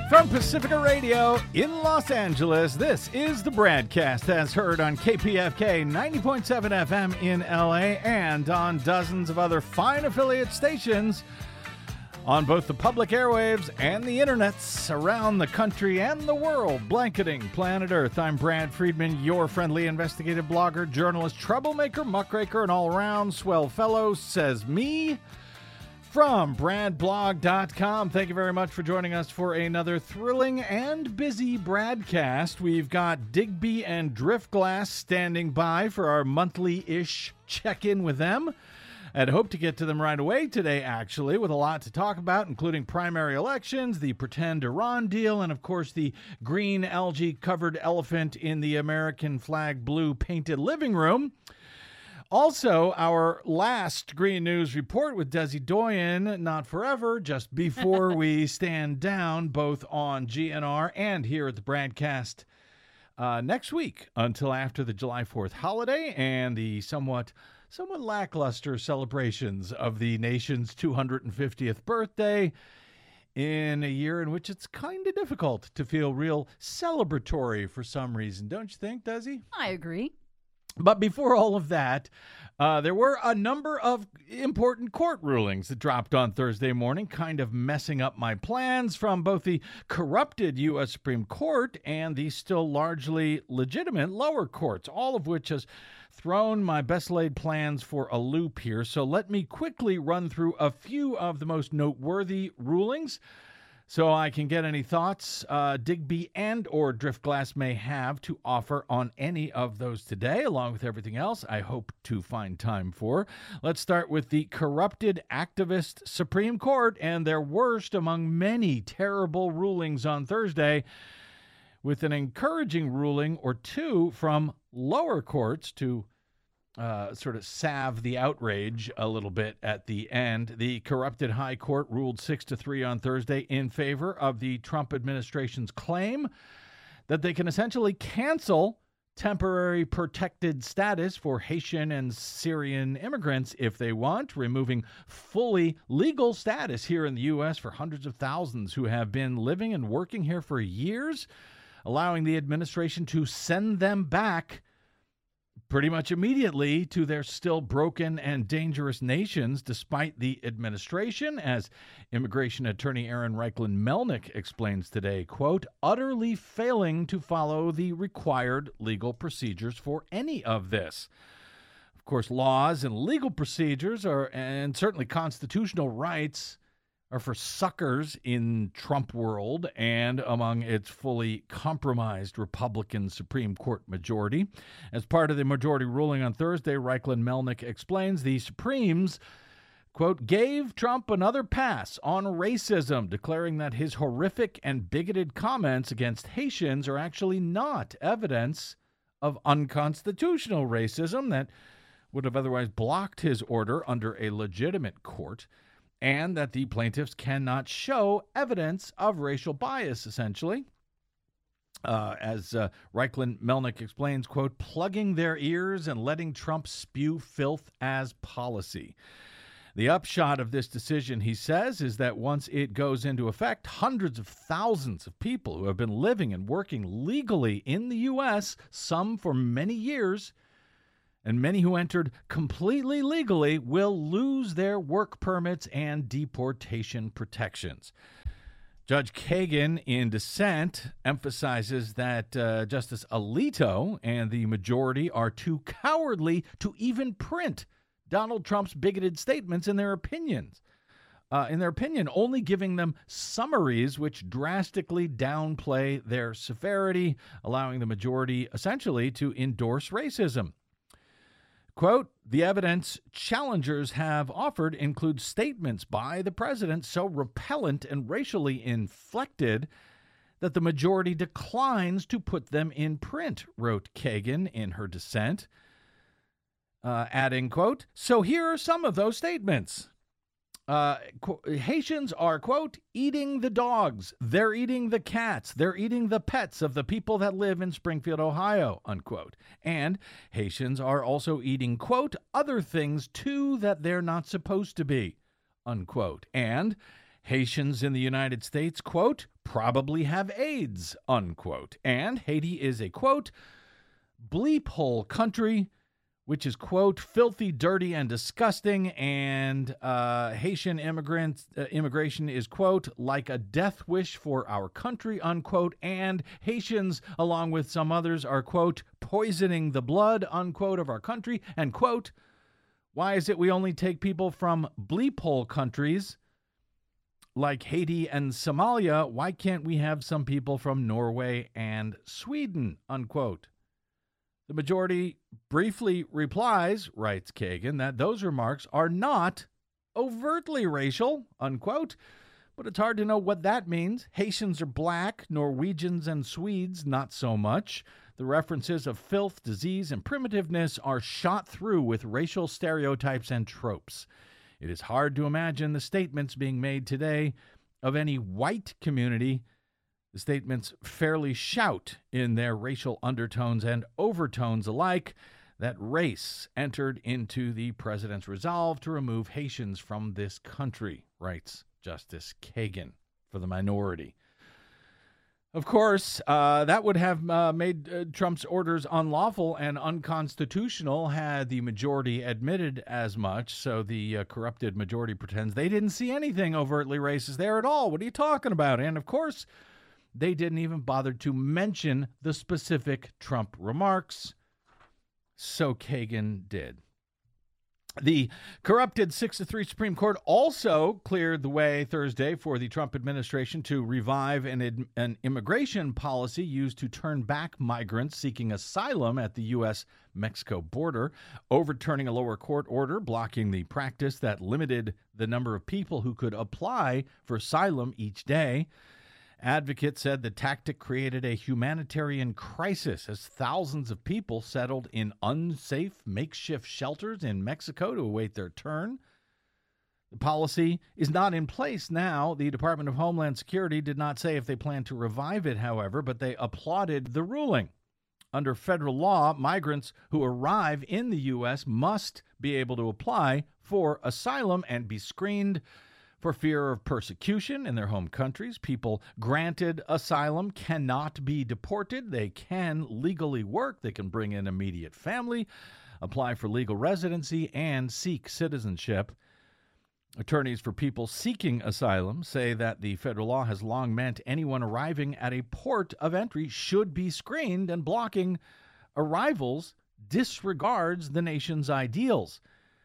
From Pacifica Radio in Los Angeles, this is the BradCast, as heard on KPFK 90.7 FM in LA and on dozens of other fine affiliate stations on both the public airwaves and the internets around the country and the world, blanketing planet Earth. I'm Brad Friedman, your friendly investigative blogger, journalist, troublemaker, muckraker, and all-around swell fellow, says me. From BradBlog.com, thank you very much for joining us for another thrilling and busy BradCast. We've got Digby and Driftglass standing by for our monthly-ish check-in with them. I'd hope to get to them right away today, actually, with a lot to talk about, including primary elections, the pretend Iran deal, and, of course, the green algae-covered elephant in the American flag blue painted living room. Also, our last Green News Report with Desi Doyen, not forever, just before we stand down, both on GNR and here at the BradCast next week until after the July 4th holiday and the somewhat lackluster celebrations of the nation's 250th birthday in a year in which it's kind of difficult to feel real celebratory for some reason. Don't you think, Desi? I agree. But before all of that, there were a number of important court rulings that dropped on Thursday morning, kind of messing up my plans from both the corrupted U.S. Supreme Court and the still largely legitimate lower courts, all of which has thrown my best laid plans for a loop here. So let me quickly run through a few of the most noteworthy rulings so I can get any thoughts Digby and or Driftglass may have to offer on any of those today, along with everything else I hope to find time for. Let's start with the corrupted activist Supreme Court and their worst among many terrible rulings on Thursday, with an encouraging ruling or two from lower courts to sort of salve the outrage a little bit at the end. The corrupted high court ruled 6-3 on Thursday in favor of the Trump administration's claim that they can essentially cancel temporary protected status for Haitian and Syrian immigrants if they want, removing fully legal status here in the U.S. for hundreds of thousands who have been living and working here for years, allowing the administration to send them back pretty much immediately to their still broken and dangerous nations, despite the administration, as immigration attorney Aaron Reichlin Melnick explains today, quote, utterly failing to follow the required legal procedures for any of this. Of course, laws and legal procedures are, and certainly constitutional rights, are for suckers in Trump world and among its fully compromised Republican Supreme Court majority. As part of the majority ruling on Thursday, Reichlin Melnick explains the Supremes, quote, gave Trump another pass on racism, declaring that his horrific and bigoted comments against Haitians are actually not evidence of unconstitutional racism that would have otherwise blocked his order under a legitimate court, and that the plaintiffs cannot show evidence of racial bias, essentially. As Reichlin Melnick explains, quote, plugging their ears and letting Trump spew filth as policy. The upshot of this decision, he says, is that once it goes into effect, hundreds of thousands of people who have been living and working legally in the U.S., some for many years, and many who entered completely legally, will lose their work permits and deportation protections. Judge Kagan, in dissent, emphasizes that Justice Alito and the majority are too cowardly to even print Donald Trump's bigoted statements in their opinions. Only giving them summaries which drastically downplay their severity, allowing the majority essentially to endorse racism. Quote, the evidence challengers have offered includes statements by the president so repellent and racially inflected that the majority declines to put them in print, wrote Kagan in her dissent, adding, quote, so here are some of those statements. Haitians are, quote, eating the dogs. They're eating the cats. They're eating the pets of the people that live in Springfield, Ohio, unquote. And Haitians are also eating, quote, other things too that they're not supposed to be, unquote. And Haitians in the United States, quote, probably have AIDS, unquote. And Haiti is a, quote, bleep hole country, which is, quote, filthy, dirty, and disgusting. And Haitian immigration is, quote, like a death wish for our country, unquote. And Haitians, along with some others, are, quote, poisoning the blood, unquote, of our country. And, quote, why is it we only take people from bleep hole countries like Haiti and Somalia? Why can't we have some people from Norway and Sweden, unquote? The majority briefly replies, writes Kagan, that those remarks are not overtly racial, unquote, but it's hard to know what that means. Haitians are black, Norwegians and Swedes not so much. The references of filth, disease, and primitiveness are shot through with racial stereotypes and tropes. It is hard to imagine the statements being made today of any white community. The statements fairly shout in their racial undertones and overtones alike that race entered into the president's resolve to remove Haitians from this country, writes Justice Kagan for the minority. Of course, that would have made Trump's orders unlawful and unconstitutional had the majority admitted as much. So the corrupted majority pretends they didn't see anything overtly racist there at all. What are you talking about? And of course, they didn't even bother to mention the specific Trump remarks. So Kagan did. The corrupted 6-3 Supreme Court also cleared the way Thursday for the Trump administration to revive an immigration policy used to turn back migrants seeking asylum at the U.S.-Mexico border, overturning a lower court order blocking the practice that limited the number of people who could apply for asylum each day. Advocates said the tactic created a humanitarian crisis as thousands of people settled in unsafe makeshift shelters in Mexico to await their turn. The policy is not in place now. The Department of Homeland Security did not say if they plan to revive it, however, but they applauded the ruling. Under federal law, migrants who arrive in the U.S. must be able to apply for asylum and be screened for fear of persecution in their home countries. People granted asylum cannot be deported. They can legally work. They can bring in immediate family, apply for legal residency, and seek citizenship. Attorneys for people seeking asylum say that the federal law has long meant anyone arriving at a port of entry should be screened, and blocking arrivals disregards the nation's ideals.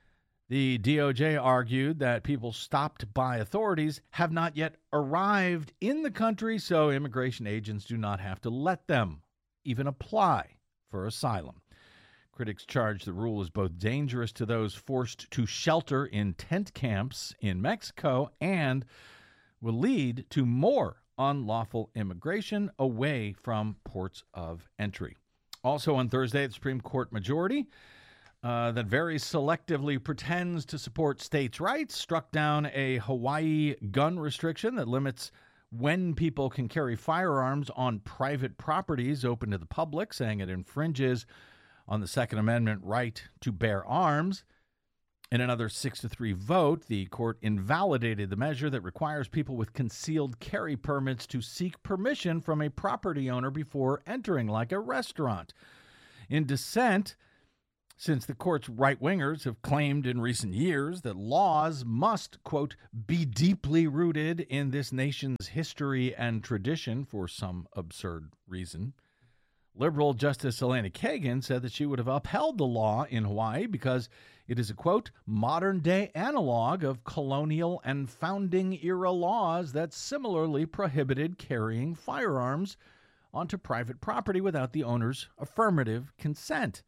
The DOJ argued that people stopped by authorities have not yet arrived in the country, so immigration agents do not have to let them even apply for asylum. Critics charge the rule is both dangerous to those forced to shelter in tent camps in Mexico and will lead to more unlawful immigration away from ports of entry. Also on Thursday, the Supreme Court majority that very selectively pretends to support states' rights struck down a Hawaii gun restriction that limits when people can carry firearms on private properties open to the public, saying it infringes on the Second Amendment right to bear arms. In another 6-3 vote, the court invalidated the measure that requires people with concealed carry permits to seek permission from a property owner before entering, like a restaurant. In dissent, since the court's right-wingers have claimed in recent years that laws must, quote, be deeply rooted in this nation's history and tradition for some absurd reason, liberal Justice Elena Kagan said that she would have upheld the law in Hawaii because it is a, quote, modern-day analog of colonial and founding-era laws that similarly prohibited carrying firearms onto private property without the owner's affirmative consent.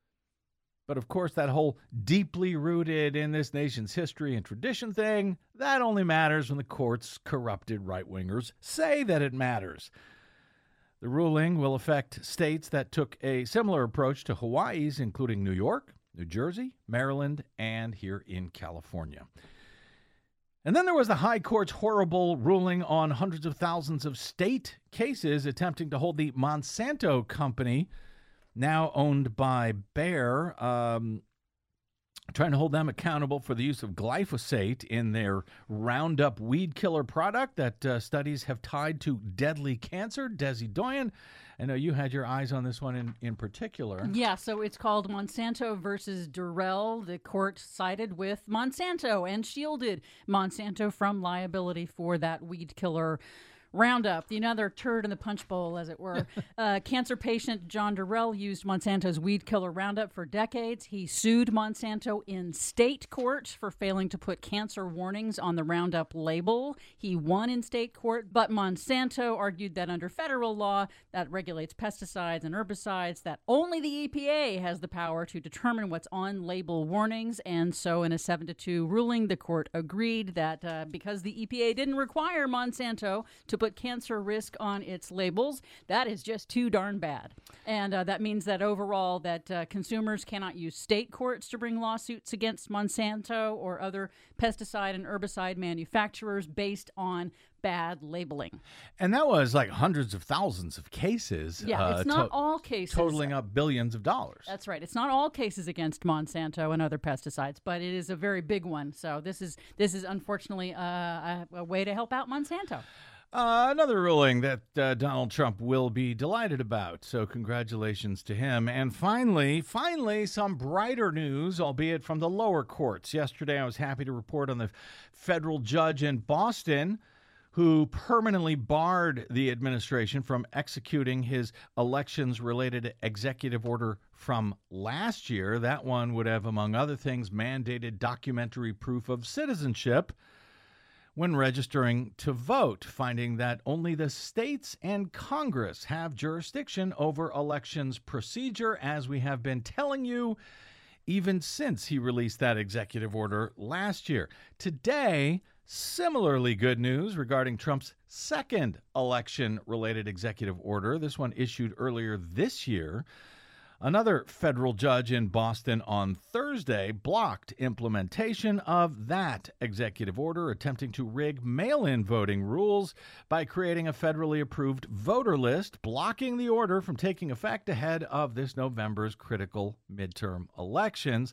But of course, that whole deeply rooted in this nation's history and tradition thing, that only matters when the court's corrupted right-wingers say that it matters. The ruling will affect states that took a similar approach to Hawaii's, including New York, New Jersey, Maryland, and here in California. And then there was the High Court's horrible ruling on hundreds of thousands of state cases attempting to hold the Monsanto company, now owned by Bayer, trying to hold them accountable for the use of glyphosate in their Roundup weed killer product that studies have tied to deadly cancer. Desi Doyen, I know you had your eyes on this one in particular. Yeah, so it's called Monsanto versus Durrell. The court sided with Monsanto and shielded Monsanto from liability for that weed killer Roundup, the another turd in the punch bowl, as it were. Cancer patient John Durrell used Monsanto's weed killer Roundup for decades. He sued Monsanto in state court for failing to put cancer warnings on the Roundup label. He won in state court, but Monsanto argued that under federal law that regulates pesticides and herbicides, that only the EPA has the power to determine what's on label warnings. And so in a 7-2 ruling, the court agreed that because the EPA didn't require Monsanto to put cancer risk on its labels, that is just too darn bad. And that means that overall that consumers cannot use state courts to bring lawsuits against Monsanto or other pesticide and herbicide manufacturers based on bad labeling. And that was like hundreds of thousands of cases. Yeah, it's not all cases. Totaling up billions of dollars. That's right. It's not all cases against Monsanto and other pesticides, but it is a very big one. So this is unfortunately a way to help out Monsanto. Another ruling that Donald Trump will be delighted about. So congratulations to him. And finally, some brighter news, albeit from the lower courts. Yesterday, I was happy to report on the federal judge in Boston who permanently barred the administration from executing his elections-related executive order from last year. That one would have, among other things, mandated documentary proof of citizenship when registering to vote, finding that only the states and Congress have jurisdiction over elections procedure, as we have been telling you even since he released that executive order last year. Today, similarly good news regarding Trump's second election-related executive order, this one issued earlier this year. Another federal judge in Boston on Thursday blocked implementation of that executive order, attempting to rig mail-in voting rules by creating a federally approved voter list, blocking the order from taking effect ahead of this November's critical midterm elections,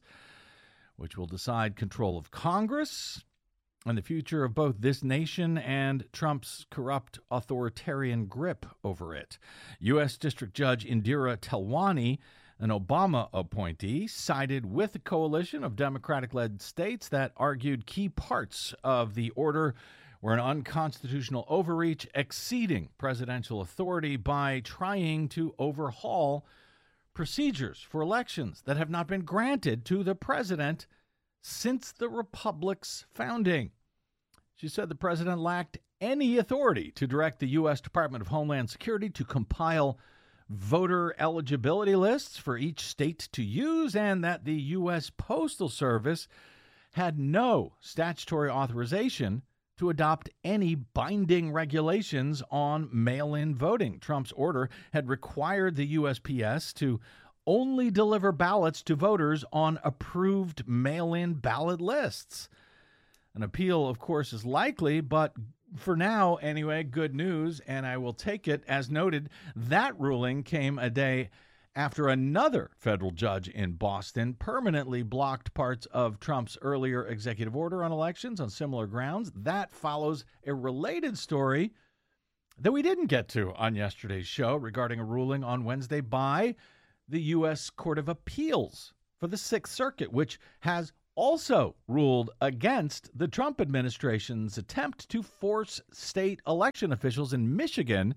which will decide control of Congress and the future of both this nation and Trump's corrupt authoritarian grip over it. U.S. District Judge Indira Telwani, an Obama appointee, sided with a coalition of Democratic-led states that argued key parts of the order were an unconstitutional overreach exceeding presidential authority by trying to overhaul procedures for elections that have not been granted to the president since the republic's founding. She said the president lacked any authority to direct the U.S. Department of Homeland Security to compile voter eligibility lists for each state to use, and that the U.S. Postal Service had no statutory authorization to adopt any binding regulations on mail-in voting. Trump's order had required the USPS to only deliver ballots to voters on approved mail-in ballot lists. An appeal, of course, is likely, but for now, anyway, good news, and I will take it. As noted, that ruling came a day after another federal judge in Boston permanently blocked parts of Trump's earlier executive order on elections on similar grounds. That follows a related story that we didn't get to on yesterday's show regarding a ruling on Wednesday by the U.S. Court of Appeals for the Sixth Circuit, which has also ruled against the Trump administration's attempt to force state election officials in Michigan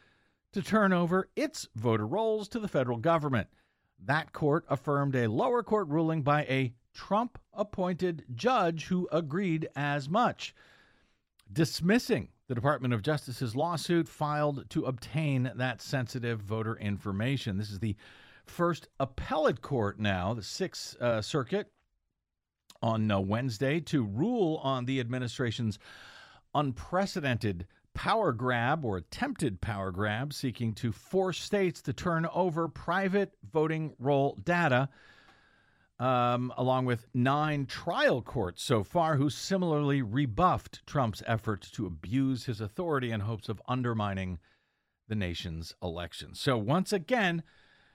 to turn over its voter rolls to the federal government. That court affirmed a lower court ruling by a Trump-appointed judge who agreed as much, dismissing the Department of Justice's lawsuit filed to obtain that sensitive voter information. This is the first appellate court now, the Sixth Circuit, on Wednesday to rule on the administration's unprecedented power grab or attempted power grab seeking to force states to turn over private voting roll data, along with 9 trial courts so far who similarly rebuffed Trump's effort to abuse his authority in hopes of undermining the nation's elections. So once again,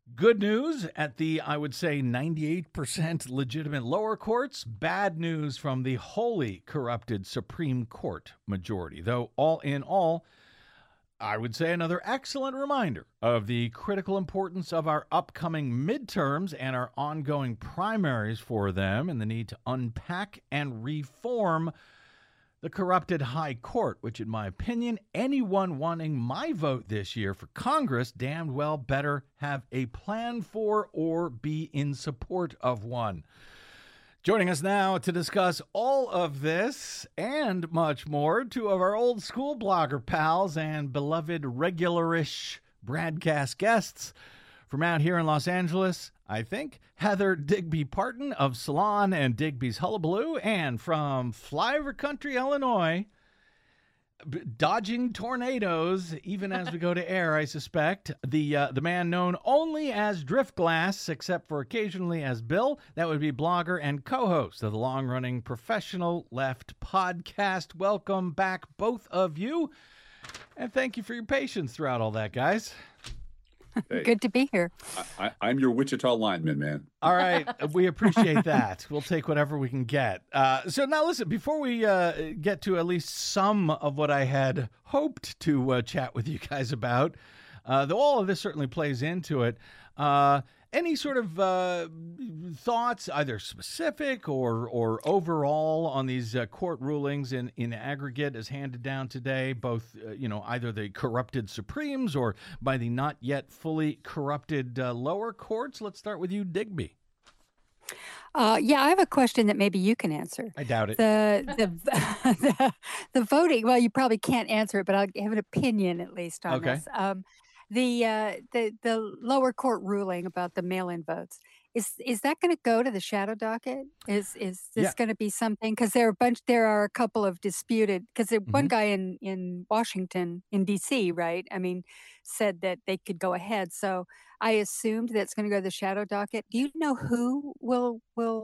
Good news at the, I would say, 98% legitimate lower courts. Bad news from the wholly corrupted Supreme Court majority. Though, all in all, I would say another excellent reminder of the critical importance of our upcoming midterms and our ongoing primaries for them, and the need to unpack and reform the corrupted High Court, which, in my opinion, anyone wanting my vote this year for Congress damned well better have a plan for or be in support of one. Joining us now to discuss all of this and much more, two of our old school blogger pals and beloved regularish broadcast guests from out here in Los Angeles, I think, Heather Digby Parton of Salon and Digby's Hullabaloo, and from Flyover Country, Illinois, dodging tornadoes even as we go to air, I suspect, the man known only as Driftglass, except for occasionally as Bill. That would be blogger and co-host of the long-running Professional Left podcast. Welcome back, both of you, and thank you for your patience throughout all that, guys. Hey, Good to be here. I'm your Wichita lineman, man. All right. We appreciate that. We'll take whatever we can get. So now listen, before we get to at least some of what I had hoped to chat with you guys about, though all of this certainly plays into it, any sort of thoughts, either specific or overall, on these court rulings in aggregate as handed down today, both, either the corrupted Supremes or by the not yet fully corrupted lower courts? Let's start with you, Digby. Yeah, I have a question that maybe you can answer. I doubt it. The voting. Well, you probably can't answer it, but I'll have an opinion at least on Okay. this. The lower court ruling about the mail-in votes, is that going to go to the shadow docket? Is Yeah. this going to be something? Because there are a couple of disputed. Because one guy in Washington, in D.C., right? I mean, said that they could go ahead. So I assumed that's going to go to the shadow docket. Do you know who will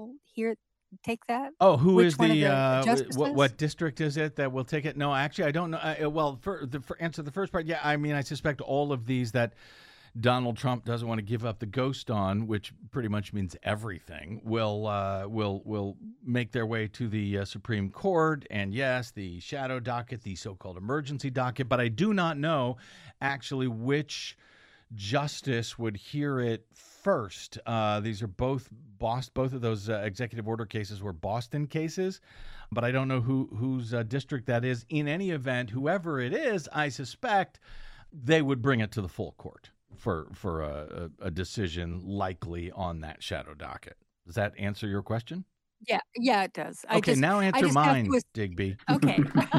take that? Oh, who Which is one of the the justices? what district is it that will take it? No, actually, I don't know. Well, for answer the first part, yeah, I mean, I suspect all of these that Donald Trump doesn't want to give up the ghost on, which pretty much means everything, will make their way to the Supreme Court, and yes, the shadow docket, the so-called emergency docket. But I do not know actually which justice would hear it first. These are both of those executive order cases were Boston cases, but I don't know whose district that is. In any event, whoever it is, I suspect they would bring it to the full court for a decision likely on that shadow docket. Does that answer your question? Yeah, it does. Okay, now answer just have mine, to Digby. Okay.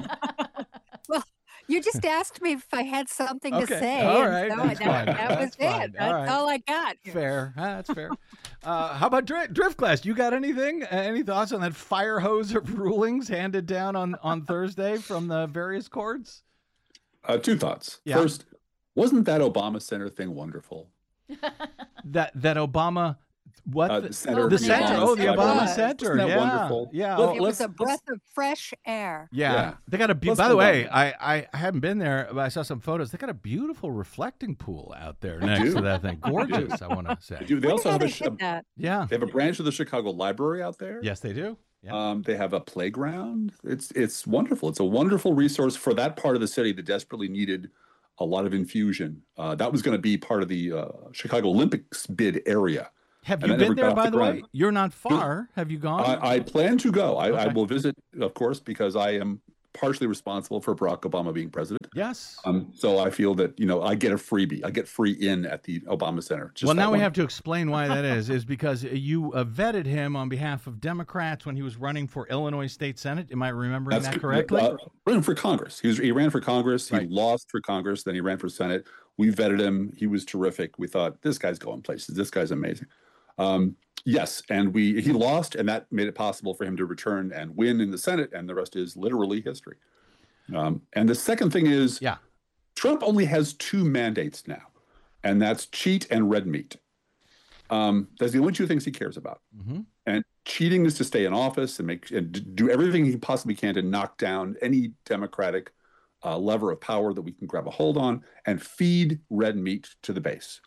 Well, you just asked me if I had something to Okay. say. All and right. so That's fine. that was That's fine. it. All That's right. all I got. Fair. That's fair. How about Driftglass? You got anything? Any thoughts on that fire hose of rulings handed down on Thursday from the various courts? Two thoughts. Yeah. First, wasn't that Obama Center thing wonderful? That Obama. What? The center. The Obama center. Center. Oh, the It Obama was. Center. Isn't that Yeah. wonderful? Yeah. Well, It was a let's- breath of fresh air. Yeah. They got a Let's by the move way, on. I haven't been there, but I saw some photos. They got a beautiful reflecting pool out there next do. to that thing. Gorgeous, I want to say. They also have Wonder how a they did that. Yeah. they have a branch of the Chicago Library out there. Yes, they do. Yeah. They have a playground. It's wonderful. It's a wonderful resource for that part of the city that desperately needed a lot of infusion. That was going to be part of the Chicago Olympics bid area. Have and you that never been there, got off by the the way? ground. You're not far. Have you gone? I plan to go. I Okay. will visit, of course, because I am partially responsible for Barack Obama being president. Yes. So I feel that, I get a freebie. I get free in at the Obama Center. Just Well, that now we one. have to explain why that is because you vetted him on behalf of Democrats when he was running for Illinois State Senate. Am I remembering that correctly? Running for Congress. He ran for Congress. Right. He lost for Congress. Then he ran for Senate. We vetted him. He was terrific. We thought, this guy's going places. This guy's amazing. Yes, and he lost, and that made it possible for him to return and win in the Senate, and the rest is literally history. And the second thing is, Yeah. Trump only has two mandates now, and that's cheat and red meat. That's the only two things he cares about. Mm-hmm. And cheating is to stay in office and do everything he possibly can to knock down any Democratic lever of power that we can grab a hold on and feed red meat to the base.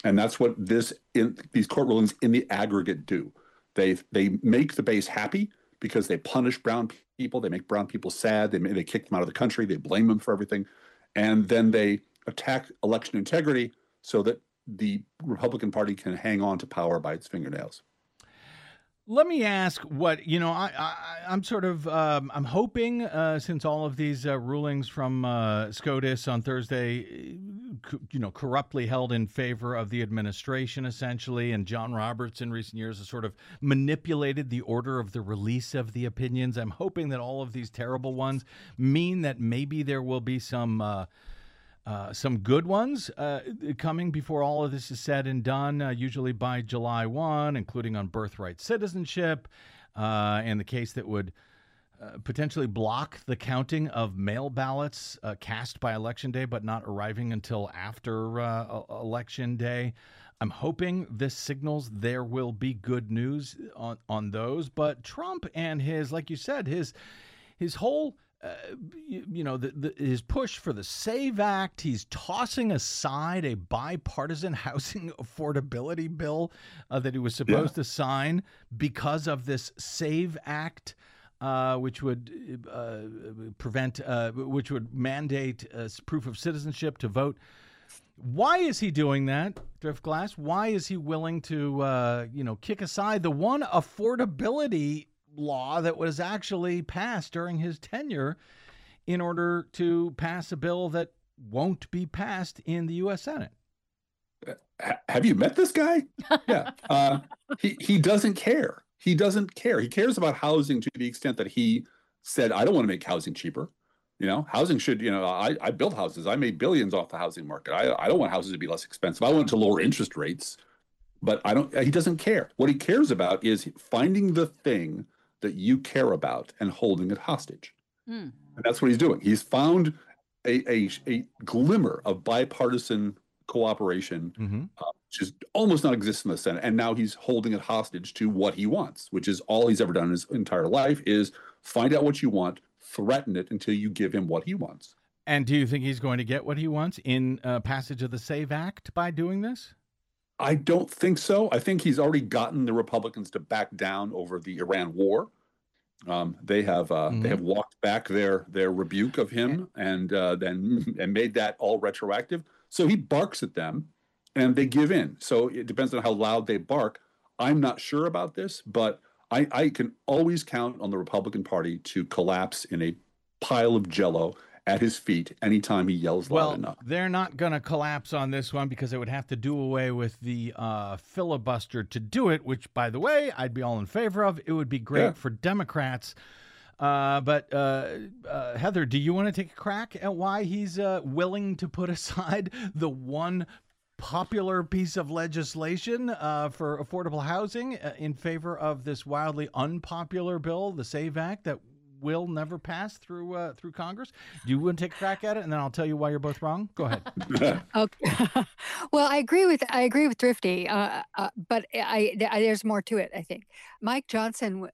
And that's what these court rulings in the aggregate do. They make the base happy because they punish brown people, they make brown people sad, they kick them out of the country, they blame them for everything, and then they attack election integrity so that the Republican Party can hang on to power by its fingernails. Let me ask what, I'm sort of, I'm hoping since all of these rulings from SCOTUS on Thursday, corruptly held in favor of the administration, essentially, and John Roberts in recent years has sort of manipulated the order of the release of the opinions. I'm hoping that all of these terrible ones mean that maybe there will be some good ones coming before all of this is said and done, usually by July 1, including on birthright citizenship and the case that would potentially block the counting of mail ballots cast by Election Day but not arriving until after Election Day. I'm hoping this signals there will be good news on those. But Trump and like you said, his whole his push for the SAVE Act, he's tossing aside a bipartisan housing affordability bill that he was supposed to sign because of this SAVE Act, which would which would mandate proof of citizenship to vote. Why is he doing that, Driftglass? Why is he willing to, kick aside the one affordability law that was actually passed during his tenure in order to pass a bill that won't be passed in the U.S. Senate? Have you met this guy? Yeah. He doesn't care. He doesn't care. He cares about housing to the extent that he said, I don't want to make housing cheaper. Housing should, I built houses. I made billions off the housing market. I don't want houses to be less expensive. I want to lower interest rates, but he doesn't care. What he cares about is finding the thing that you care about and holding it hostage. And that's what he's doing. He's found a glimmer of bipartisan cooperation, which is almost non-existent in the Senate. And now he's holding it hostage to what he wants, which is all he's ever done in his entire life is find out what you want, threaten it until you give him what he wants. And do you think he's going to get what he wants in passage of the SAVE Act by doing this? I don't think so. I think he's already gotten the Republicans to back down over the Iran war. They have walked back their rebuke of him and made that all retroactive. So he barks at them, and they give in. So it depends on how loud they bark. I'm not sure about this, but I can always count on the Republican Party to collapse in a pile of Jell-O at his feet anytime he yells loud enough. They're not going to collapse on this one because they would have to do away with the filibuster to do it, which, by the way, I'd be all in favor of. It would be great for Democrats. But Heather, do you want to take a crack at why he's willing to put aside the one popular piece of legislation for affordable housing in favor of this wildly unpopular bill, the SAVE Act, that will never pass through Congress? Do you want to take a crack at it, and then I'll tell you why you're both wrong? Go ahead. Okay. Well, I agree with Thrifty, but there's more to it. I think Mike Johnson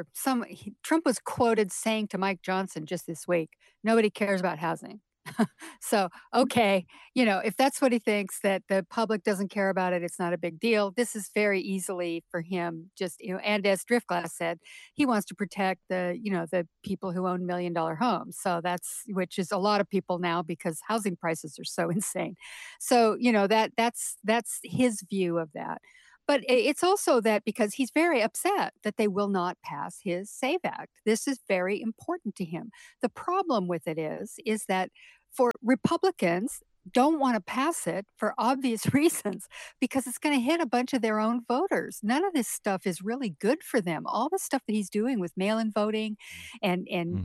Trump was quoted saying to Mike Johnson just this week, "Nobody cares about housing." So, okay, if that's what he thinks, that the public doesn't care about it, it's not a big deal. This is very easily for him, just, and as Driftglass said, he wants to protect the people who own $1 million homes. So which is a lot of people now because housing prices are so insane. So, that's his view of that. But it's also that because he's very upset that they will not pass his SAVE Act. This is very important to him. The problem with it is that for Republicans don't want to pass it for obvious reasons because it's going to hit a bunch of their own voters. None of this stuff is really good for them. All the stuff that he's doing with mail-in voting and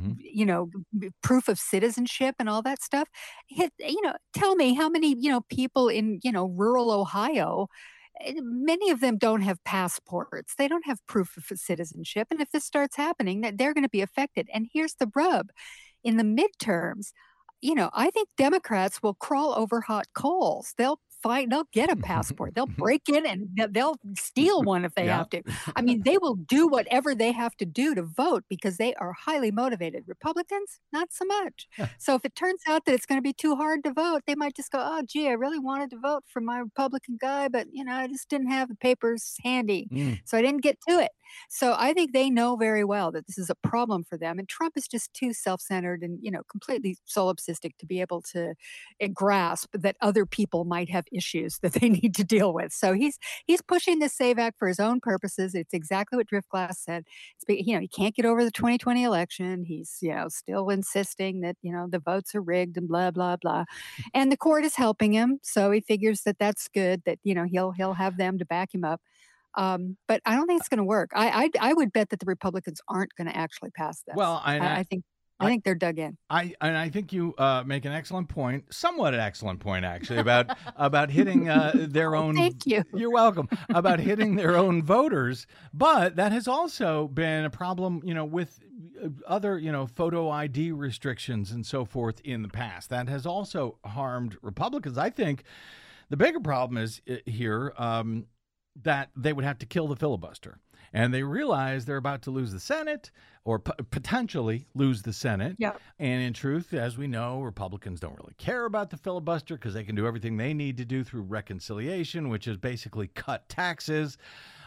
proof of citizenship and all that stuff. Tell me how many people in rural Ohio. Many of them don't have passports. They don't have proof of citizenship. And if this starts happening, they're going to be affected. And here's the rub. In the midterms, I think Democrats will crawl over hot coals. They'll they'll get a passport. They'll break in and they'll steal one if they Yeah. have to. I mean, they will do whatever they have to do to vote because they are highly motivated. Republicans, not so much. So if it turns out that it's going to be too hard to vote, they might just go, oh, gee, I really wanted to vote for my Republican guy, but, I just didn't have the papers handy. So I didn't get to it. So I think they know very well that this is a problem for them. And Trump is just too self-centered and, completely solipsistic to be able to grasp that other people might have issues that they need to deal with. So he's pushing the SAVE Act for his own purposes. It's exactly what Driftglass said. He can't get over the 2020 election. He's, still insisting that, the votes are rigged and blah, blah, blah. And the court is helping him. So he figures that that's good, that, he'll have them to back him up. But I don't think it's going to work. I would bet that the Republicans aren't going to actually pass this. Well, I think they're dug in. I think you make an excellent point, somewhat an excellent point actually, about hitting their own. Thank you. You're welcome. About hitting their own voters, but that has also been a problem, with other, photo ID restrictions and so forth in the past. That has also harmed Republicans. I think the bigger problem is here. That they would have to kill the filibuster. And they realize they're about to lose the Senate or potentially lose the Senate. Yep. And in truth, as we know, Republicans don't really care about the filibuster because they can do everything they need to do through reconciliation, which is basically cut taxes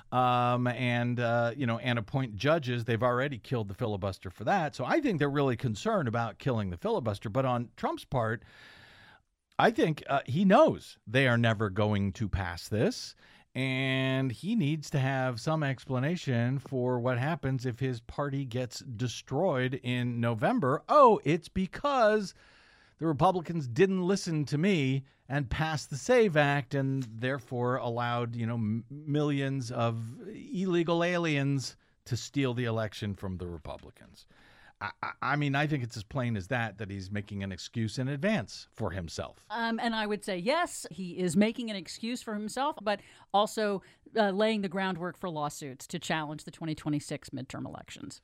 and appoint judges. They've already killed the filibuster for that. So I think they're really concerned about killing the filibuster. But on Trump's part, I think he knows they are never going to pass this. And he needs to have some explanation for what happens if his party gets destroyed in November. Oh, it's because the Republicans didn't listen to me and passed the SAVE Act and therefore allowed, millions of illegal aliens to steal the election from the Republicans. I mean, I think it's as plain as that he's making an excuse in advance for himself. And I would say, yes, he is making an excuse for himself, but also laying the groundwork for lawsuits to challenge the 2026 midterm elections.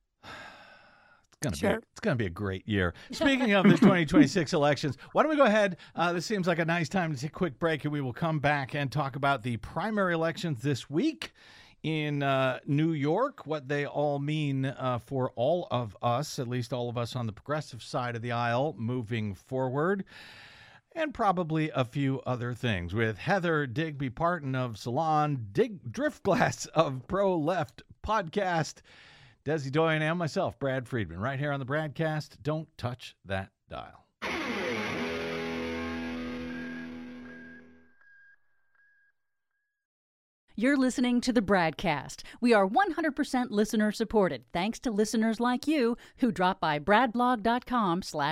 It's going to be a great year. Speaking of the 2026 elections, why don't we go ahead? This seems like a nice time to take a quick break, and we will come back and talk about the primary elections this week in New York, what they all mean for all of us, at least all of us on the progressive side of the aisle, moving forward, and probably a few other things. With Heather Digby Parton of Salon, Driftglass of Pro Left Podcast, Desi Doyen, and myself, Brad Friedman, right here on the Bradcast. Don't touch that dial. You're listening to the Bradcast. We are 100% listener supported, thanks to listeners like you who drop by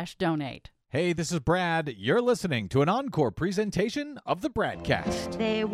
bradblog.com/donate. Hey, this is Brad. You're listening to an encore presentation of the Bradcast.